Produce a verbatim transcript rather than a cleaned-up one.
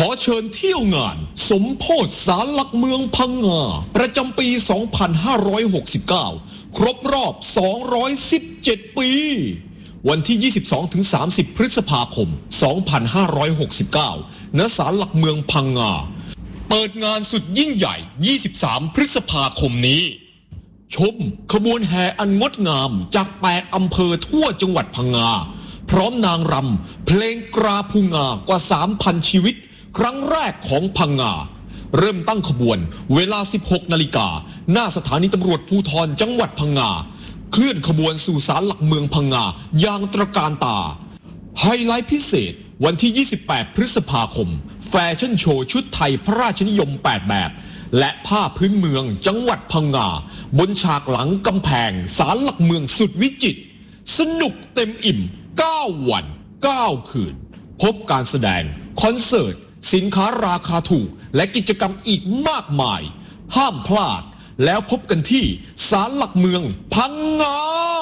อเชิญเที่ยวงานสมโพธิศาลหลักเมืองพังงาประจำปี สองพันห้าร้อยหกสิบเก้า ครบรอบ สองร้อยสิบเจ็ด ปี วันที่ ยี่สิบสองถึงสามสิบ พฤษภาคม สองพันห้าร้อยหกสิบเก้า ณ ศาลหลักเมืองพังงา เปิดงานสุดยิ่งใหญ่ ยี่สิบสาม พฤษภาคมนี้ ชมขบวนแห่อันงดงามจากแปดอำเภอทั่วจังหวัดพังงา พร้อมนางรำเพลงกราภูงากว่า สามพัน ชีวิตครั้งแรกของพังงา เริ่มตั้งขบวนเวลา สิบหกนาฬิกา หน้าสถานีตำรวจภูธรจังหวัดพังงา เคลื่อนขบวนสู่ศาลหลักเมืองพังงาอย่างตระการตา ไฮไลท์พิเศษวันที่ ยี่สิบแปด พฤษภาคม แฟชั่นโชว์ชุดไทยพระราชนิยม แปด แบบ และผ้าพื้นเมืองจังหวัดพังงา บนฉากหลังกำแพงศาลหลักเมืองสุดวิจิตร สนุกเต็มอิ่ม เก้า วัน เก้า คืน พบการแสดงคอนเสิร์ตสินค้าราคาถูกและกิจกรรมอีกมากมาย ห้ามพลาดแล้วพบกันที่ศาลหลักเมืองพังงา